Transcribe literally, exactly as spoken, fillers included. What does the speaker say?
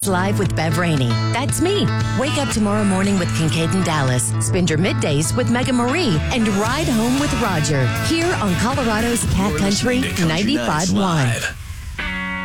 Live with Bev Rainey. That's me. Wake up tomorrow morning with Kincaid and Dallas. Spend your middays with Mega Marie and ride home with Roger. Here on Colorado's Cat Country ninety-five point one.